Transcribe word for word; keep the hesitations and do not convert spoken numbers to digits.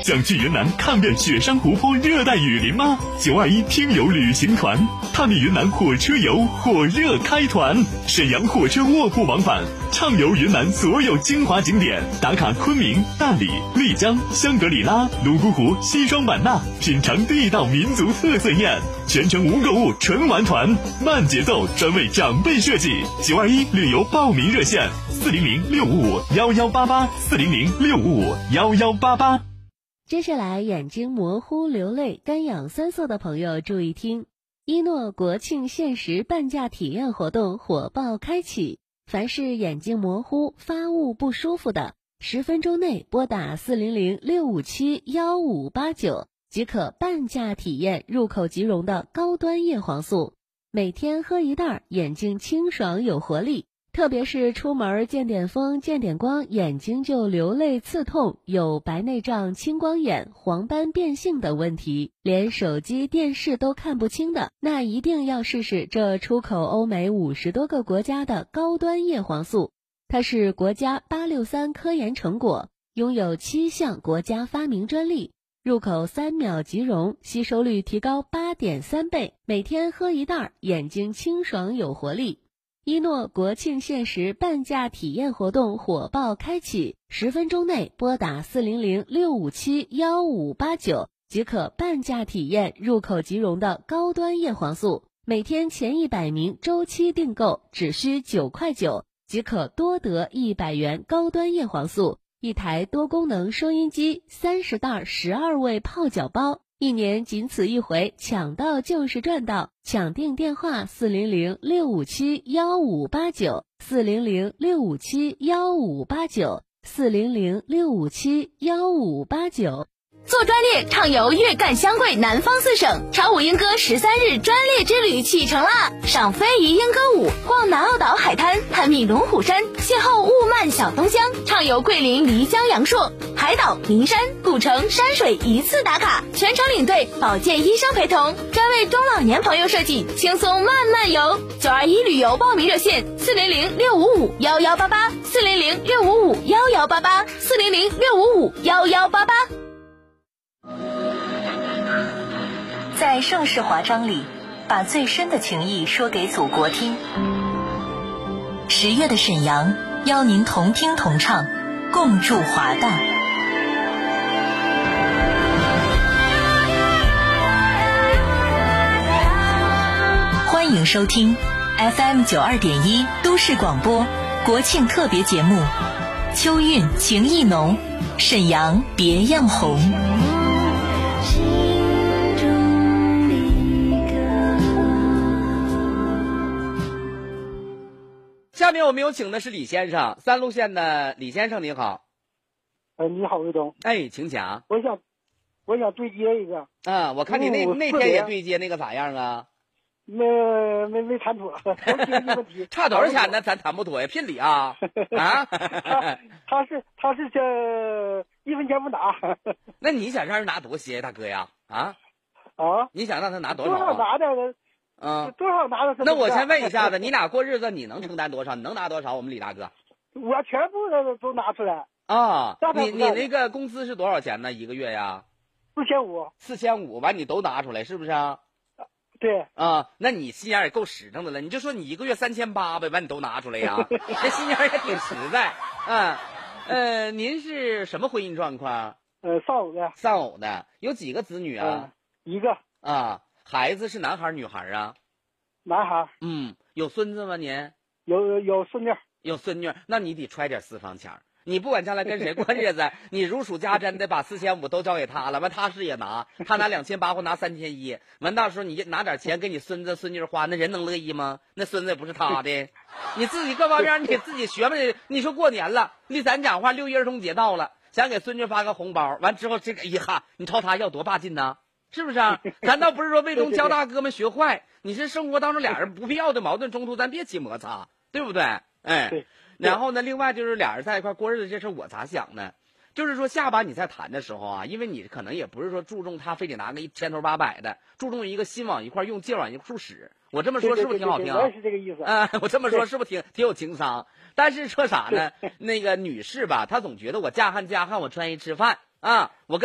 想去云南看遍雪山湖泊、热带雨林吗？九二一听友旅行团，探秘云南火车游火热开团，沈阳火车卧铺往返，畅游云南所有精华景点，打卡昆明、大理、丽江、香格里拉、泸沽湖、西双版纳，品尝地道民族特色宴，全程无购物纯玩团，慢节奏，专为长辈设计。九二一旅游报名热线：四零零六五五幺幺八八，四零零六五五幺幺八八。 接下来，眼睛模糊、流泪、干痒酸涩的朋友注意听，一诺国庆限时半价体验活动火爆开启，凡是眼睛模糊、发物不舒服的，十分钟内拨打四零零六五七幺五八九即可半价体验入口即溶的高端叶黄素，每天喝一袋，眼睛清爽有活力。特别是出门见点风见点光，眼睛就流泪刺痛，有白内障、青光眼、黄斑变性等问题，连手机电视都看不清的，那一定要试试这出口欧美五十多个国家的高端叶黄素。它是国家八六三科研成果，拥有七项国家发明专利，入口三秒即溶，吸收率提高 八点三 倍，每天喝一袋，眼睛清爽有活力。一诺国庆限时半价体验活动火爆开启，十分钟内拨打四零零六五七幺五八九即可半价体验入口即溶的高端叶黄素，每天前一百名周期订购只需九块九即可多得一百元高端叶黄素，一台多功能收音机，三十袋十二味泡脚包，一年仅此一回，抢到就是赚到。抢订电话四零零六五七幺五八九，四零零六五七幺五八九，四零零六五七幺五八九。 做专列畅游粤赣湘桂南方四省，长舞莺歌十三日专列之旅启程啦！赏非遗莺歌舞，逛南澳岛海滩，探秘龙虎山，邂逅雾漫小东乡，畅游桂林漓江阳朔，海岛、名山、古城、山水一次打卡，全程领队保健医生陪同，专为中老年朋友设计，轻松慢慢游。九二一旅游报名热线：四零零六五五幺幺八八，四零零六五五幺幺八八，四零零六五五幺幺八八。 在盛世华章里，把最深的情谊说给祖国听。十月的沈阳，邀您同听同唱，共筑华大。欢迎收听 F M 九二点一都市广播国庆特别节目《秋韵情意浓，沈阳别样红》。 下面我们有请的是李先生，三路县的李先生，您好。 呃，你好，魏东。 哎，请讲。 我想，我想对接一个。 啊，我看你那那天也对接那个咋样啊？ 没没没谈妥，问题。 差多少钱呢？咱谈不妥呀，聘礼啊！啊， 他他是他是这一分钱不拿。 那你想让人拿多些，大哥呀？啊啊！ 你想让他拿多少、啊？ 多少拿的？ 嗯， 多少拿的？ 那我先问一下子，你俩过日子你能承担多少？你能拿多少？我们李大哥， 我全部的都拿出来啊！你你那个工资是多少钱呢？一个月呀？ 四千五。四千五，完你都拿出来，是不是啊？ 对。 啊，那你心眼也够实诚的了。你就说你一个月三千八呗，完你都拿出来呀？这心眼也挺实在。嗯，呃，您是什么婚姻状况？ 呃，丧偶的。 丧偶的，有几个子女啊？ 呃、一个。 啊。孩子是男孩女孩啊？ 男孩。 嗯，有孙子吗您？ 有有孙女。 有孙女，那你得揣点私房钱。你不管将来跟谁过日子，你如数家珍的把四千五都交给他了，完他是也拿，他拿两千八或拿三千一，完到时候你拿点钱给你孙子孙女花，那人能乐意吗？那孙子也不是他的，你自己各方面你得自己学吧。你说过年了，你咱讲话六一儿童节到了，想给孙女发个红包，完之后这个一哈，你朝他要多霸劲呢？是不是啊？咱倒不是说为中教大哥们学坏，你是生活当中俩人不必要的矛盾冲突，咱别起摩擦，对不对？哎，然后呢，另外就是俩人在一块过日子这事我咋想呢？就是说下把你在谈的时候啊，因为你可能也不是说注重他非得拿个一千头八百的，注重一个心往一块用，劲往一处使。我这么说是不是挺好听啊？ 我也是这个意思。 啊，我这么说是不是挺挺有情商？但是说啥呢？那个女士吧，她总觉得我嫁汉嫁汉，我穿衣吃饭啊，我跟